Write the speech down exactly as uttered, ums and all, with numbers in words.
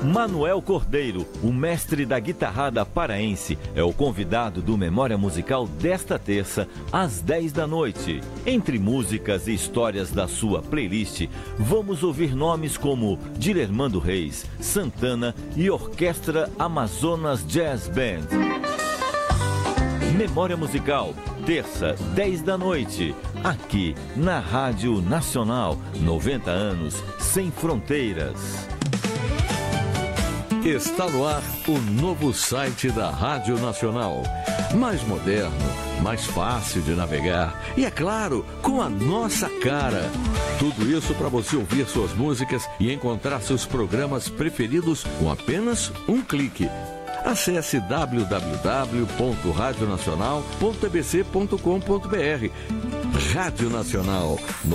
Manuel Cordeiro, o mestre da guitarrada paraense, é o convidado do Memória Musical desta terça, às dez da noite. Entre músicas e histórias da sua playlist, vamos ouvir nomes como Dilermando Reis, Santana e Orquestra Amazonas Jazz Band. Memória Musical, terça, dez da noite, aqui na Rádio Nacional, noventa anos, sem fronteiras. Está no ar o novo site da Rádio Nacional. Mais moderno, mais fácil de navegar e, é claro, com a nossa cara. Tudo isso para você ouvir suas músicas e encontrar seus programas preferidos com apenas um clique. Acesse w w w ponto radio nacional ponto e b c ponto com ponto b r. Rádio Nacional.